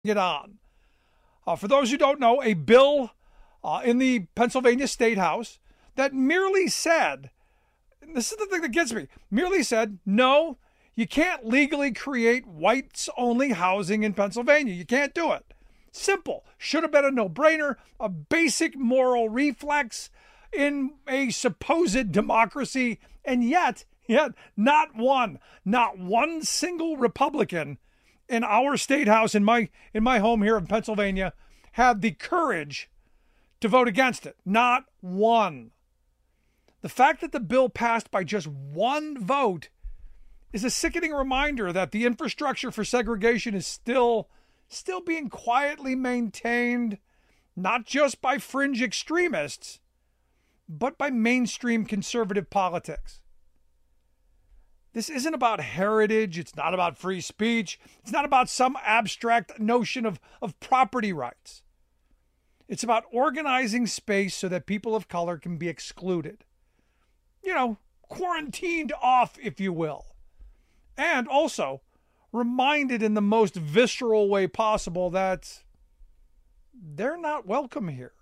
it on. For those who don't know, a bill in the Pennsylvania State House that merely said, and this is the thing that gets me, merely said, no, you can't legally create whites-only housing in Pennsylvania. You can't do it. Simple. Should have been a no-brainer, a basic moral reflex in a supposed democracy, and yet not one single Republican in our state house, in my home here in Pennsylvania, had the courage to vote against it. Not one. The fact that the bill passed by just one vote is a sickening reminder that the infrastructure for segregation is still being quietly maintained, not just by fringe extremists, but by mainstream conservative politics. This isn't about heritage. It's not about free speech. It's not about some abstract notion of property rights. It's about organizing space so that people of color can be excluded. Quarantined off, if you will. And also reminded in the most visceral way possible that they're not welcome here.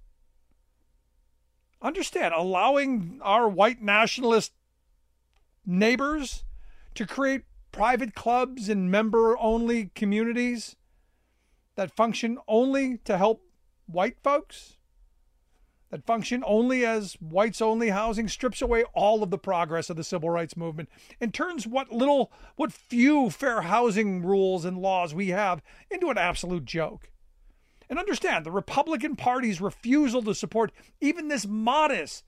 Understand, allowing our white nationalist neighbors to create private clubs and member-only communities that function only to help white folks, that function only as whites-only housing, strips away all of the progress of the civil rights movement and turns what few fair housing rules and laws we have into an absolute joke. And understand, the Republican Party's refusal to support even this modest,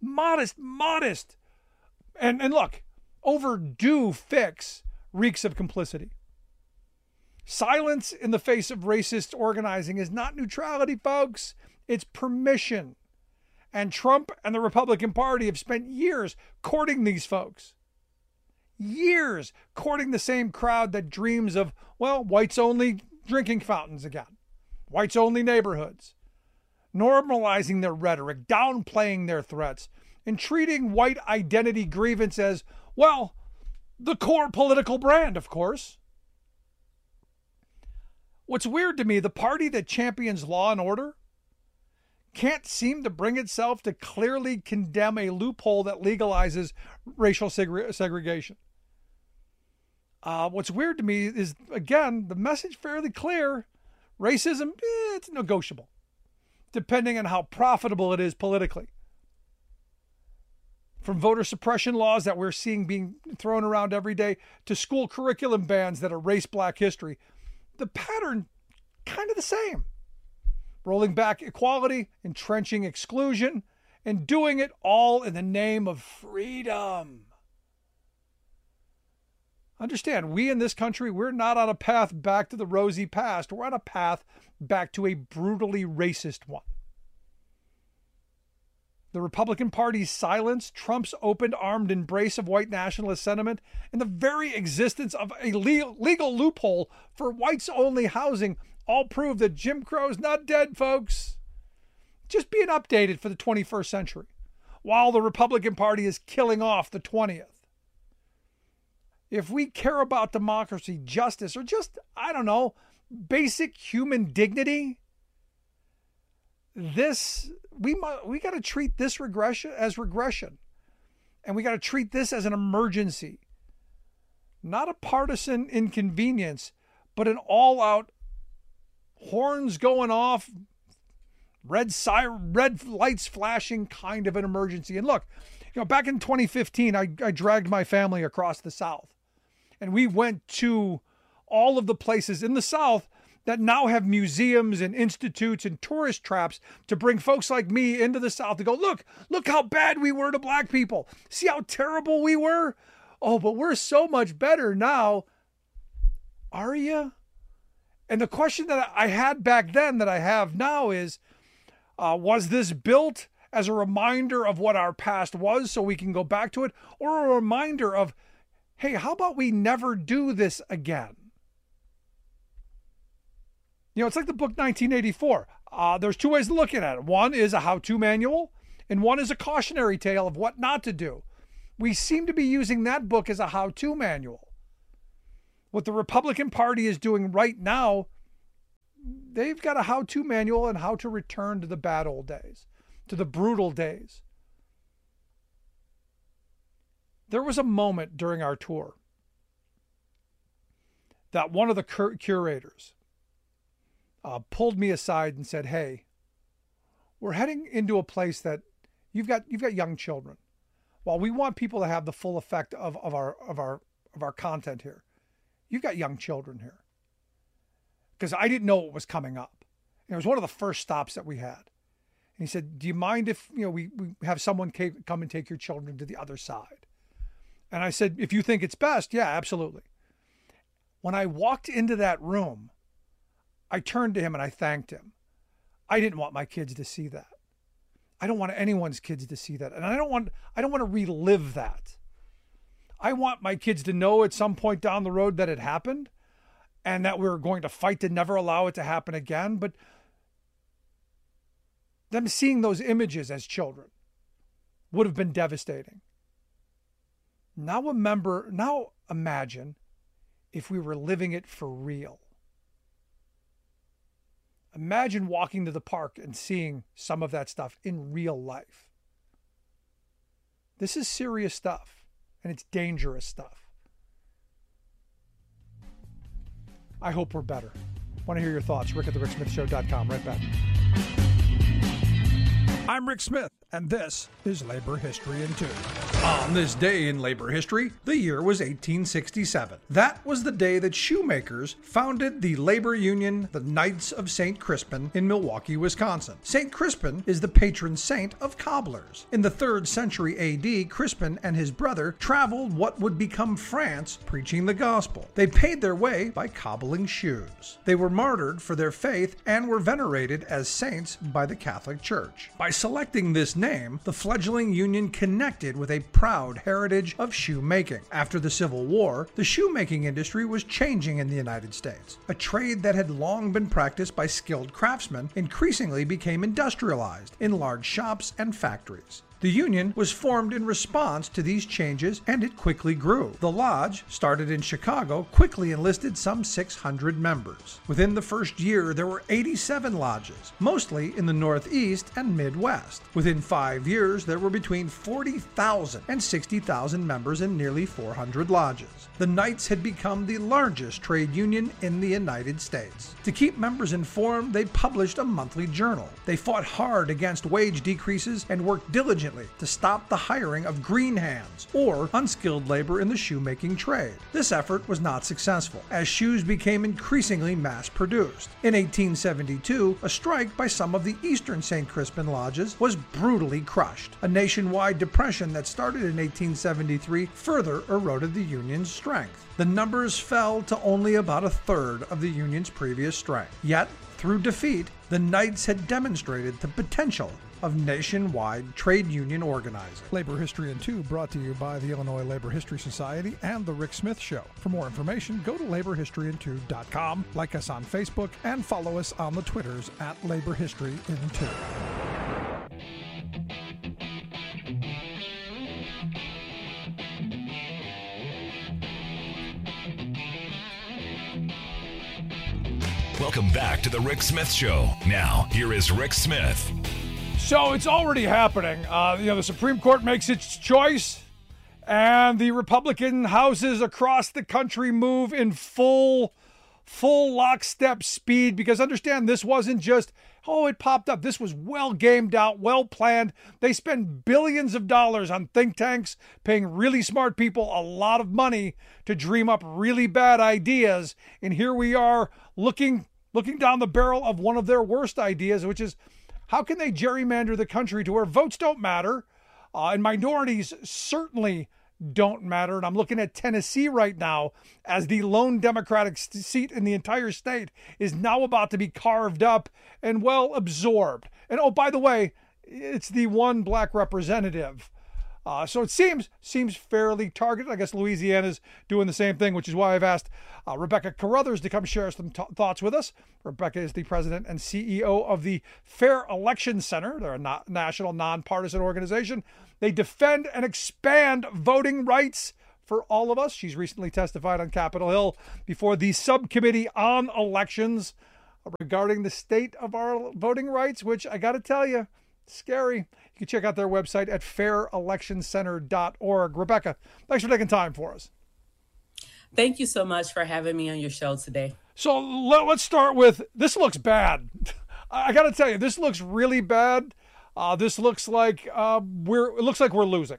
and look, overdue fix reeks of complicity. Silence in the face of racist organizing is not neutrality, folks. It's permission. And Trump and the Republican Party have spent years courting these folks. Years courting the same crowd that dreams of, whites-only drinking fountains again. Whites-only neighborhoods. Normalizing their rhetoric, downplaying their threats, and treating white identity grievance as, the core political brand, of course. What's weird to me, the party that champions law and order can't seem to bring itself to clearly condemn a loophole that legalizes racial segregation. What's weird to me is, again, the message fairly clear. Racism, it's negotiable, depending on how profitable it is politically. From voter suppression laws that we're seeing being thrown around every day to school curriculum bans that erase Black history, the pattern kind of the same. Rolling back equality, entrenching exclusion, and doing it all in the name of freedom. Understand, we in this country, we're not on a path back to the rosy past. We're on a path back to a brutally racist one. The Republican Party's silence, Trump's open-armed embrace of white nationalist sentiment, and the very existence of a legal loophole for whites-only housing all prove that Jim Crow's not dead, folks. Just being updated for the 21st century, while the Republican Party is killing off the 20th. If we care about democracy, justice, or just, basic human dignity, we got to treat this regression as regression. And we got to treat this as an emergency. Not a partisan inconvenience, but an all-out horns going off, red lights flashing kind of an emergency. And look, back in 2015, I dragged my family across the South. And we went to all of the places in the South that now have museums and institutes and tourist traps to bring folks like me into the South to go, look how bad we were to Black people. See how terrible we were? Oh, but we're so much better now. Are you? And the question that I had back then that I have now is, was this built as a reminder of what our past was so we can go back to it? Or a reminder of, hey, how about we never do this again? It's like the book 1984. There's two ways of looking at it. One is a how-to manual, and one is a cautionary tale of what not to do. We seem to be using that book as a how-to manual. What the Republican Party is doing right now they've got a how-to manual on how to return to the bad old days, to the brutal days. There was a moment during our tour that one of the curators pulled me aside and said, "Hey, we're heading into a place that you've got young children. While we want people to have the full effect of our content here, you've got young children here." Because I didn't know what was coming up. And it was one of the first stops that we had. And he said, "Do you mind if we have someone come and take your children to the other side?" And I said, "If you think it's best, yeah, absolutely." When I walked into that room, I turned to him and I thanked him. I didn't want my kids to see that. I don't want anyone's kids to see that. And I don't want to relive that. I want my kids to know at some point down the road that it happened and that we're going to fight to never allow it to happen again. But them seeing those images as children would have been devastating. Now imagine if we were living it for real. Imagine walking to the park and seeing some of that stuff in real life. This is serious stuff, and it's dangerous stuff. I hope we're better. Want to hear your thoughts? Rick at thericksmithshow.com. Right back. I'm Rick Smith, and this is Labor History in 2. On this day in labor history, the year was 1867. That was the day that shoemakers founded the labor union, the Knights of St. Crispin in Milwaukee, Wisconsin. St. Crispin is the patron saint of cobblers. In the 3rd century AD, Crispin and his brother traveled what would become France, preaching the gospel. They paid their way by cobbling shoes. They were martyred for their faith and were venerated as saints by the Catholic Church. By selecting this name, the fledgling union connected with a proud heritage of shoemaking. After the Civil War, the shoemaking industry was changing in the United States. A trade that had long been practiced by skilled craftsmen increasingly became industrialized in large shops and factories. The union was formed in response to these changes, and it quickly grew. The lodge, started in Chicago, quickly enlisted some 600 members. Within the first year, there were 87 lodges, mostly in the Northeast and Midwest. Within 5 years, there were between 40,000 and 60,000 members in nearly 400 lodges. The Knights had become the largest trade union in the United States. To keep members informed, they published a monthly journal. They fought hard against wage decreases and worked diligently to stop the hiring of green hands or unskilled labor in the shoemaking trade. This effort was not successful, as shoes became increasingly mass-produced. In 1872, a strike by some of the Eastern St. Crispin lodges was brutally crushed. A nationwide depression that started in 1873 further eroded the union's strength. The numbers fell to only about a third of the union's previous strength. Yet, through defeat, the Knights had demonstrated the potential of nationwide trade union organizing. Labor History in 2 brought to you by the Illinois Labor History Society and The Rick Smith Show. For more information, go to laborhistoryin2.com, like us on Facebook, and follow us on the Twitters at Labor History in 2. Welcome back to The Rick Smith Show. Now, here is Rick Smith. So it's already happening. The Supreme Court makes its choice, and the Republican houses across the country move in full lockstep speed, because understand, this wasn't just, it popped up. This was well gamed out, well planned. They spend billions of dollars on think tanks, paying really smart people a lot of money to dream up really bad ideas. And here we are looking down the barrel of one of their worst ideas, which is, how can they gerrymander the country to where votes don't matter, and minorities certainly don't matter? And I'm looking at Tennessee right now as the lone Democratic seat in the entire state is now about to be carved up and well absorbed. And by the way, it's the one black representative. So it seems fairly targeted. I guess Louisiana's doing the same thing, which is why I've asked Rebecca Carruthers to come share some thoughts with us. Rebecca is the president and CEO of the Fair Election Center. They're a national nonpartisan organization. They defend and expand voting rights for all of us. She's recently testified on Capitol Hill before the Subcommittee on Elections. regarding the state of our voting rights, which I got to tell you, scary. You can check out their website at fairelectioncenter.org. Rebecca, thanks for taking time for us. Thank you so much for having me on your show today. So let's start with, this looks bad. I got to tell you, this looks really bad. This looks like we're losing.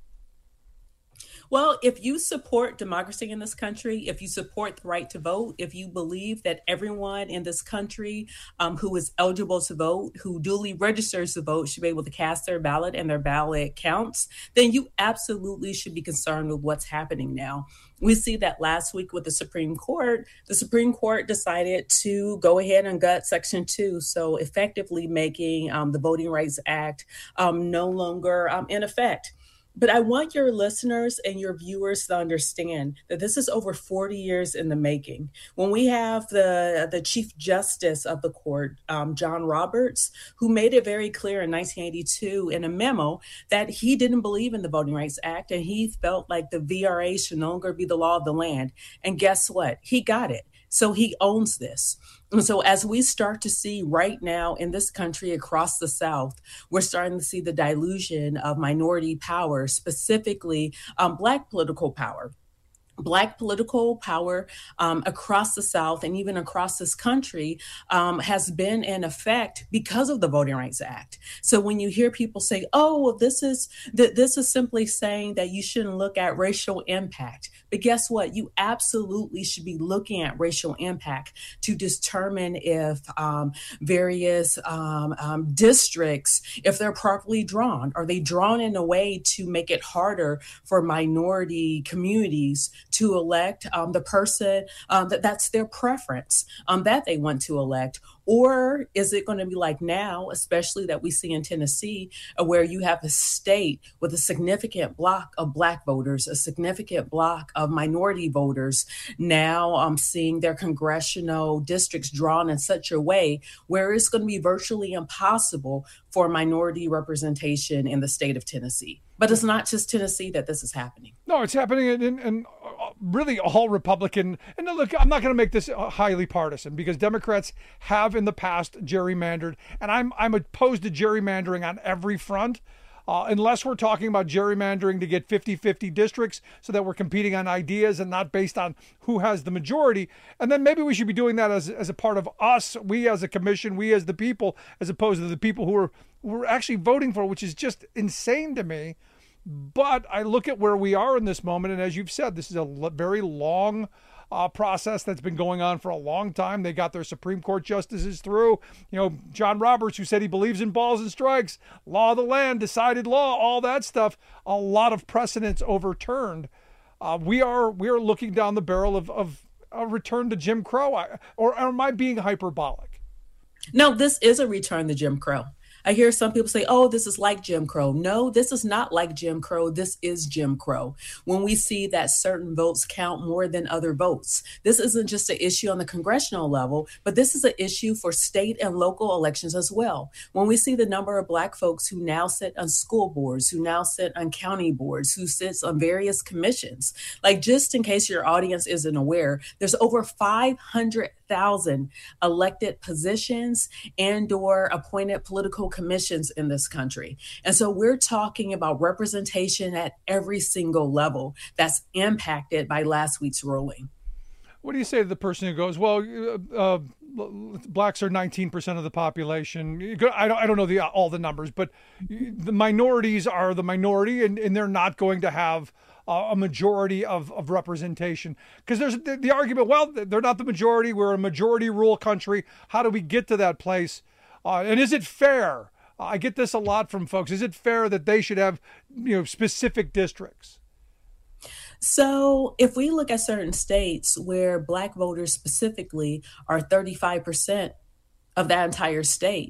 Well, if you support democracy in this country, if you support the right to vote, if you believe that everyone in this country who is eligible to vote, who duly registers to vote, should be able to cast their ballot and their ballot counts, then you absolutely should be concerned with what's happening now. We see that last week with the Supreme Court decided to go ahead and gut Section 2, so effectively making the Voting Rights Act no longer in effect. But I want your listeners and your viewers to understand that this is over 40 years in the making. When we have the Chief Justice of the court, John Roberts, who made it very clear in 1982 in a memo that he didn't believe in the Voting Rights Act and he felt like the VRA should no longer be the law of the land. And guess what? He got it. So he owns this. And so as we start to see right now in this country across the South, we're starting to see the dilution of minority power, specifically Black political power. Black political power across the South and even across this country has been in effect because of the Voting Rights Act. So when you hear people say, "Oh, well, this is simply saying that you shouldn't look at racial impact," but guess what? You absolutely should be looking at racial impact to determine if various districts, if they're properly drawn, are they drawn in a way to make it harder for minority communities to elect the person that's their preference that they want to elect? Or is it going to be like now, especially that we see in Tennessee, where you have a state with a significant block of Black voters, a significant block of minority voters now seeing their congressional districts drawn in such a way where it's going to be virtually impossible for minority representation in the state of Tennessee. But it's not just Tennessee that this is happening. No, it's happening in really all Republican. And look, I'm not going to make this highly partisan because Democrats have in the past gerrymandered, and I'm opposed to gerrymandering on every front. Unless we're talking about gerrymandering to get 50-50 districts so that we're competing on ideas and not based on who has the majority. And then maybe we should be doing that as a part of us, we as a commission, we as the people, as opposed to the people who are actually voting for, which is just insane to me. But I look at where we are in this moment, and as you've said, this is a very long process that's been going on for a long time. They got their Supreme Court justices through. You know, John Roberts, who said he believes in balls and strikes, law of the land, decided law, all that stuff. A lot of precedents overturned. We are looking down the barrel of a return to Jim Crow. Or am I being hyperbolic? No, this is a return to Jim Crow. I hear some people say, "Oh, this is like Jim Crow." No, this is not like Jim Crow. This is Jim Crow. When we see that certain votes count more than other votes, this isn't just an issue on the congressional level, but this is an issue for state and local elections as well. When we see the number of Black folks who now sit on school boards, who now sit on county boards, who sits on various commissions, like just in case your audience isn't aware, there's over 500,000 elected positions and/or appointed political commissions in this country. And so we're talking about representation at every single level that's impacted by last week's ruling. What do you say to the person who goes, "Well, Blacks are 19% of the population"? I don't know all the numbers, but the minorities are the minority, and they're not going to have a majority of representation. Because there's the argument, well, they're not the majority. We're a majority rule country. How do we get to that place? And is it fair? I get this a lot from folks. Is it fair that they should have, specific districts? So if we look at certain states where Black voters specifically are 35% of that entire state,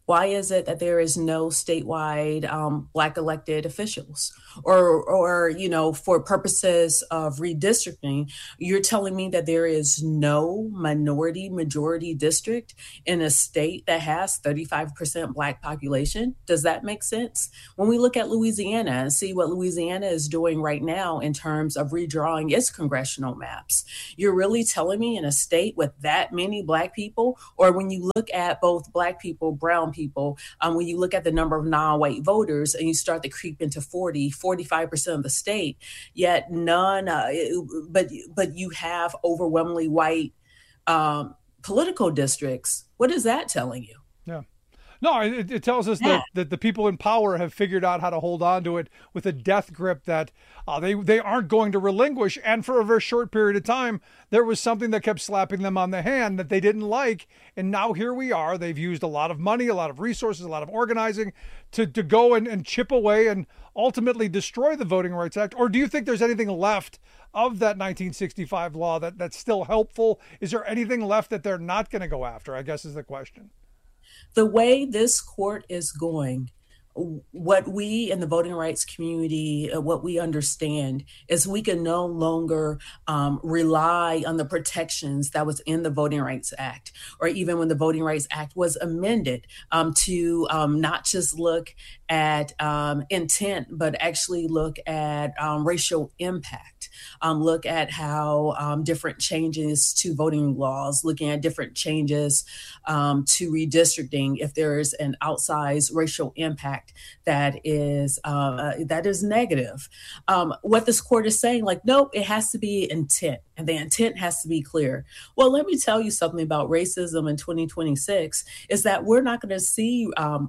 Why is it that there is no statewide Black elected officials? Or, for purposes of redistricting, you're telling me that there is no minority majority district in a state that has 35% Black population? Does that make sense? When we look at Louisiana and see what Louisiana is doing right now in terms of redrawing its congressional maps, you're really telling me in a state with that many Black people, or when you look at both Black people, brown people, when you look at the number of non-white voters and you start to creep into 45% of the state, yet none, but you have overwhelmingly white political districts. What is that telling you? Yeah. No, it tells us that the people in power have figured out how to hold on to it with a death grip that they aren't going to relinquish. And for a very short period of time, there was something that kept slapping them on the hand that they didn't like. And now here we are. They've used a lot of money, a lot of resources, a lot of organizing to go and chip away and ultimately destroy the Voting Rights Act. Or do you think there's anything left of that 1965 law that's still helpful? Is there anything left that they're not going to go after, I guess is the question. The way this court is going, what we in the voting rights community, what we understand is we can no longer rely on the protections that was in the Voting Rights Act, or even when the Voting Rights Act was amended to not just look at intent, but actually look at racial impact, look at how different changes to voting laws, looking at different changes to redistricting, if there is an outsized racial impact that is negative. What this court is saying, like, nope, it has to be intent, and the intent has to be clear. Well, let me tell you something about racism in 2026 is that we're not going to see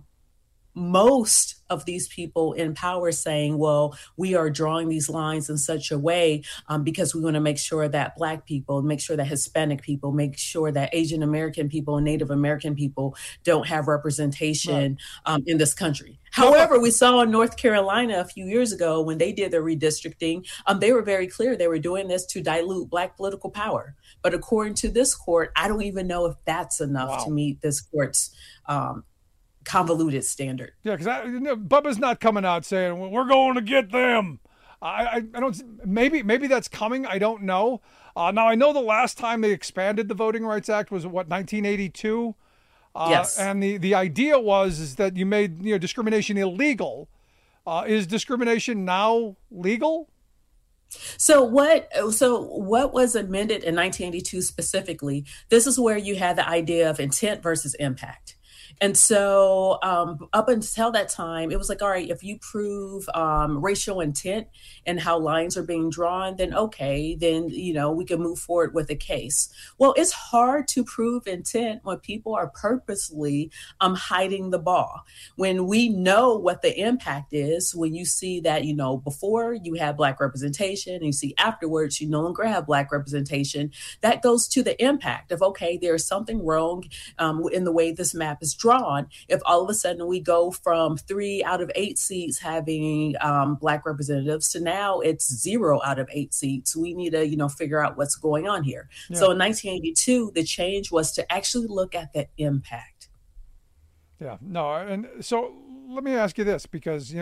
most of these people in power saying, well, we are drawing these lines in such a way because we want to make sure that Black people, make sure that Hispanic people, make sure that Asian American people and Native American people don't have representation in this country. However, we saw in North Carolina a few years ago when they did their redistricting, they were very clear they were doing this to dilute Black political power. But according to this court, I don't even know if that's enough to meet this court's convoluted standard. Yeah, because Bubba's not coming out saying, well, we're going to get them. I don't. Maybe that's coming. I don't know. Now I know the last time they expanded the Voting Rights Act was 1982. Yes. And the idea was that you made discrimination illegal. Is discrimination now legal? So what was amended in 1982 specifically? This is where you had the idea of intent versus impact. And so up until that time, it was like, all right, if you prove racial intent and how lines are being drawn, then okay, then, we can move forward with a case. Well, it's hard to prove intent when people are purposely hiding the ball. When we know what the impact is, when you see that, before you had Black representation and you see afterwards, you no longer have Black representation, that goes to the impact of, okay, there's something wrong in the way this map is drawn. If all of a sudden we go from 3 out of 8 seats having Black representatives to now it's 0 out of 8 seats, we need to, figure out what's going on here. Yeah. So in 1982, the change was to actually look at the impact. Yeah, no. And so let me ask you this, because,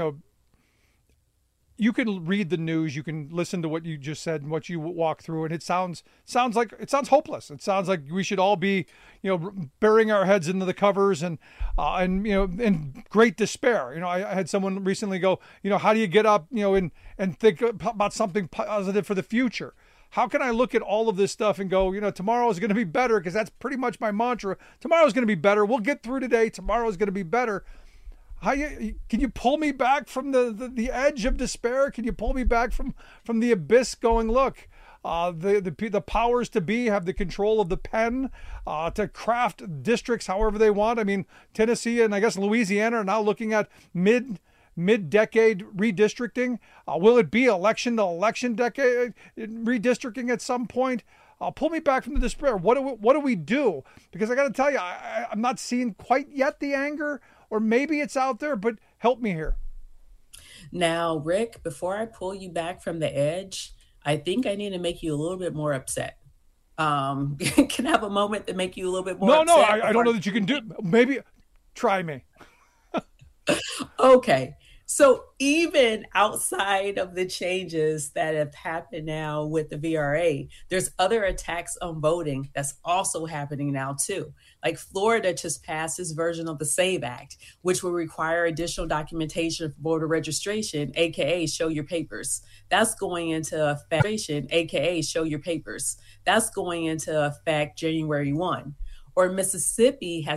you can read the news, you can listen to what you just said and what you walk through, and it sounds hopeless. It sounds like we should all be, burying our heads into the covers and in great despair. I had someone recently go, how do you get up, and think about something positive for the future? How can I look at all of this stuff and go, tomorrow is going to be better? Because that's pretty much my mantra. Tomorrow is going to be better. We'll get through today. Tomorrow is going to be better. Can you pull me back from the edge of despair? Can you pull me back from the abyss going, look, the powers to be have the control of the pen to craft districts however they want? I mean, Tennessee and I guess Louisiana are now looking at mid-decade redistricting. Will it be election to election decade redistricting at some point? Pull me back from the despair. What do we do? Because I got to tell you, I'm not seeing quite yet the anger. Or maybe it's out there, but help me here. Now, Rick, before I pull you back from the edge, I think I need to make you a little bit more upset. Can I have a moment to make you a little bit more upset? No, I don't know that you can do. Maybe Try me. Okay. So even outside of the changes that have happened now with the VRA, there's other attacks on voting that's also happening now too. Like Florida just passed this version of the SAVE Act, which will require additional documentation for voter registration, aka show your papers. That's going into effect, aka show your papers. That's going into effect January 1. Or Mississippi has